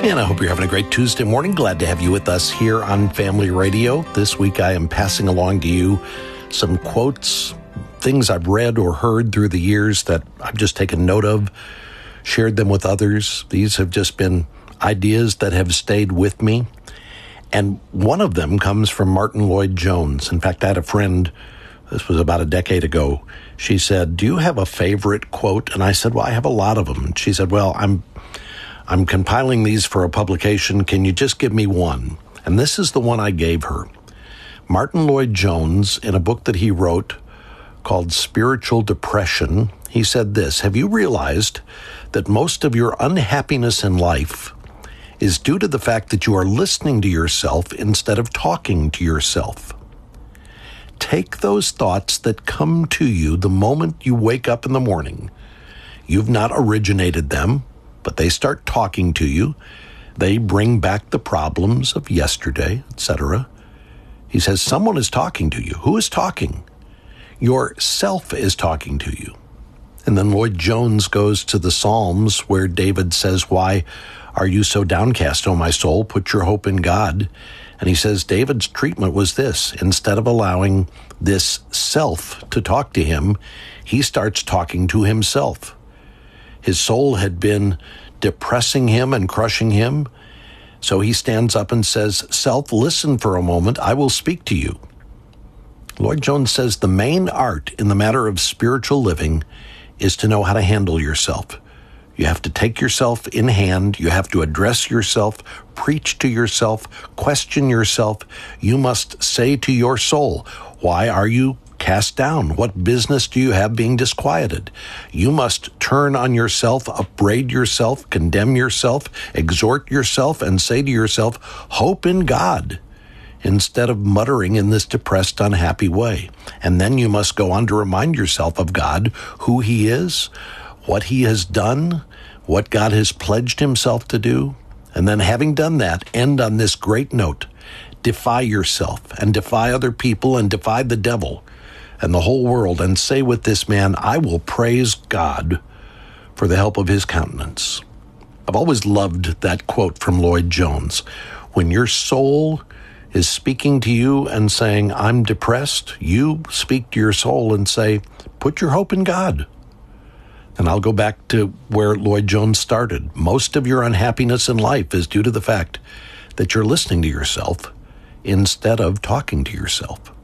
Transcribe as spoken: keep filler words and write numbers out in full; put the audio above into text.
And I hope you're having a great Tuesday morning. Glad to have you with us here on Family Radio. This week I am passing along to you some quotes, things I've read or heard through the years that I've just taken note of, shared them with others. These have just been ideas that have stayed with me. And one of them comes from Martyn Lloyd-Jones. In fact, I had a friend, this was about a decade ago. She said, "Do you have a favorite quote?" And I said, "Well, I have a lot of them." She said, "Well, I'm I'm compiling these for a publication. Can you just give me one?" And this is the one I gave her. Martyn Lloyd-Jones, in a book that he wrote called Spiritual Depression, he said this: "Have you realized that most of your unhappiness in life is due to the fact that you are listening to yourself instead of talking to yourself? Take those thoughts that come to you the moment you wake up in the morning. You've not originated them, but they start talking to you. They bring back the problems of yesterday, et cetera" He says, someone is talking to you. Who is talking? Your self is talking to you. And then Lloyd-Jones goes to the Psalms where David says, "Why are you so downcast, O my soul? Put your hope in God." And he says David's treatment was this: instead of allowing this self to talk to him, he starts talking to himself. His soul had been depressing him and crushing him. So he stands up and says, "Self, listen for a moment. I will speak to you." Lloyd-Jones says the main art in the matter of spiritual living is to know how to handle yourself. You have to take yourself in hand. You have to address yourself, preach to yourself, question yourself. You must say to your soul, "Why are you cast down? What business do you have being disquieted?" You must turn on yourself, upbraid yourself, condemn yourself, exhort yourself, and say to yourself, "Hope in God," instead of muttering in this depressed, unhappy way. And then you must go on to remind yourself of God, who He is, what He has done, what God has pledged Himself to do. And then having done that, end on this great note: defy yourself and defy other people and defy the devil and the whole world, and say with this man, "I will praise God for the help of His countenance." I've always loved that quote from Lloyd-Jones. When your soul is speaking to you and saying, "I'm depressed," you speak to your soul and say, "Put your hope in God." And I'll go back to where Lloyd-Jones started. Most of your unhappiness in life is due to the fact that you're listening to yourself instead of talking to yourself.